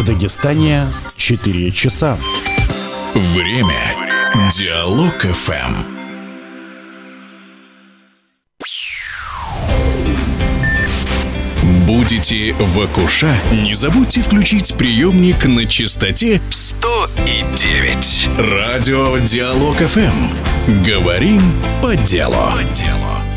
Дагестане 4 часа. Время. Диалог ФМ. Будете в Акуша? Не забудьте включить приемник на частоте 100,9. Радио Диалог ФМ. Говорим по делу.